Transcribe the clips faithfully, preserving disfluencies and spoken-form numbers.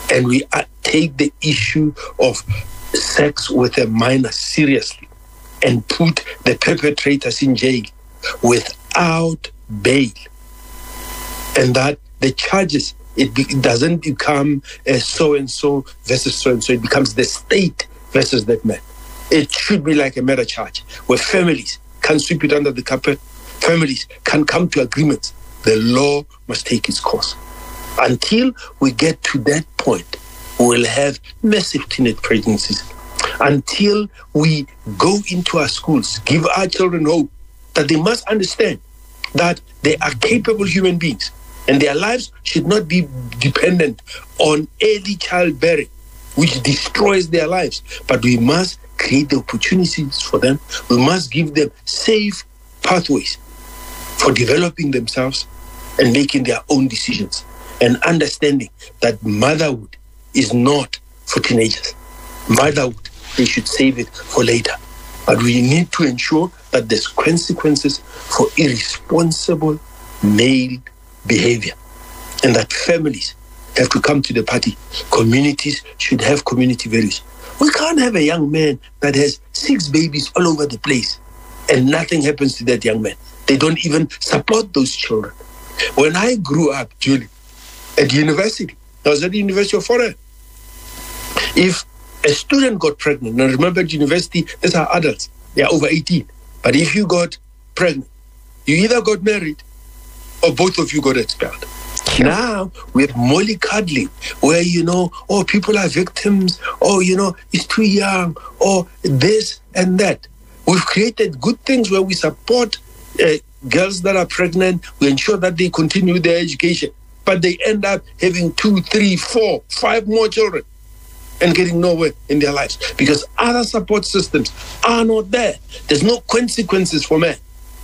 and we uh, take the issue of sex with a minor seriously and put the perpetrators in jail without bail, and that the charges, it, be, it doesn't become uh, so-and-so versus so-and-so, it becomes the state versus that man. It should be like a murder charge, where families can sweep it under the carpet, families can come to agreements. The law must take its course. Until we get to that point, we will have massive teenage pregnancies. Until we go into our schools, give our children hope that they must understand that they are capable human beings and their lives should not be dependent on early childbearing, which destroys their lives. But we must create the opportunities for them. We must give them safe pathways for developing themselves and making their own decisions, and understanding that motherhood is not for teenagers. Motherhood, they should save it for later. But we need to ensure that there's consequences for irresponsible male behavior, and that families have to come to the party. Communities should have community values. We can't have a young man that has six babies all over the place and nothing happens to that young man. They don't even support those children. When I grew up, Julie, at university, I was at the University of Foreign. If a student got pregnant, now remember at university, these are adults, they are over eighteen. But if you got pregnant, you either got married or both of you got expelled. Sure. Now, with mollycoddling, where, you know, oh, people are victims, oh, you know, it's too young, or this and that. We've created good things where we support uh, girls that are pregnant, we ensure that they continue their education, but they end up having two, three, four, five more children and getting nowhere in their lives because other support systems are not there. There's no consequences for men.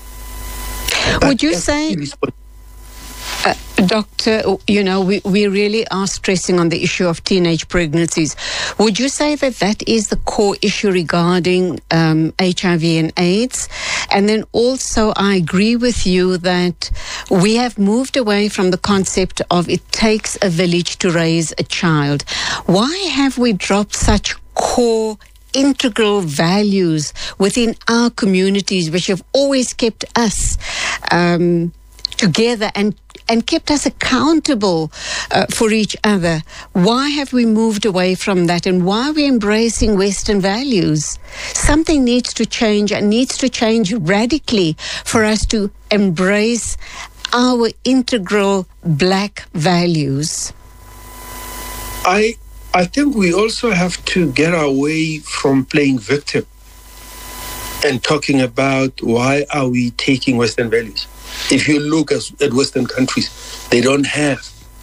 Would you say, uh, Doctor, you know, we, we really are stressing on the issue of teenage pregnancies. Would you say that that is the core issue regarding um, H I V and AIDS? And then also, I agree with you that we have moved away from the concept of it takes a village to raise a child. Why have we dropped such core integral values within our communities which have always kept us um, together and and kept us accountable uh, for each other? Why have we moved away from that, and why are we embracing Western values? Something needs to change, and needs to change radically for us to embrace our integral black values. I I think we also have to get away from playing victim and talking about why are we taking Western values. If you look at Western countries, they don't have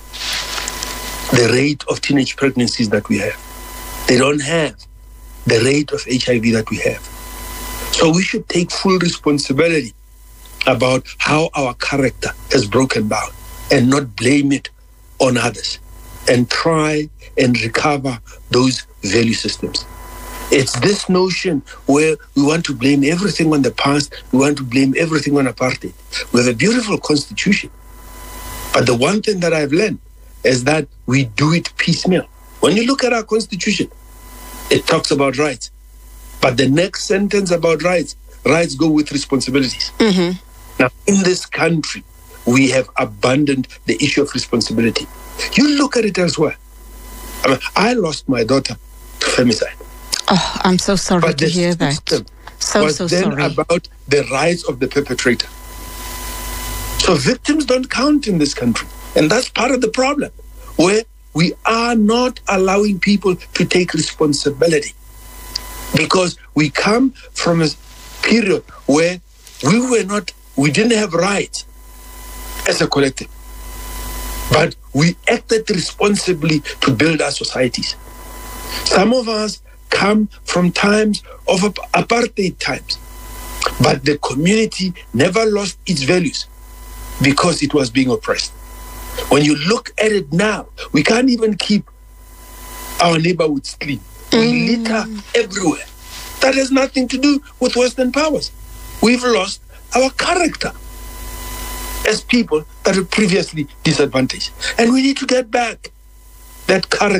the rate of teenage pregnancies that we have. They don't have the rate of H I V that we have. So we should take full responsibility about how our character has broken down and not blame it on others, and try and recover those value systems. It's this notion where we want to blame everything on the past, we want to blame everything on apartheid. We have a beautiful constitution, but the one thing that I've learned is that we do it piecemeal. When you look at our constitution, it talks about rights, but the next sentence about rights, rights go with responsibilities. Mm-hmm. Now, in this country, we have abandoned the issue of responsibility. You look at it elsewhere. I mean, I lost my daughter to femicide. Oh, I'm so sorry but to hear that. So, was so then sorry. about the rights of the perpetrator. So victims don't count in this country. And that's part of the problem, where we are not allowing people to take responsibility. Because we come from a period where we were not, we didn't have rights as a collective. But we acted responsibly to build our societies. Some of us come from times of apartheid times, but the community never lost its values because it was being oppressed. When you look at it now, we can't even keep our neighborhoods clean. We mm. litter everywhere. That has nothing to do with Western powers. We've lost our character as people that were previously disadvantaged. And we need to get back that character.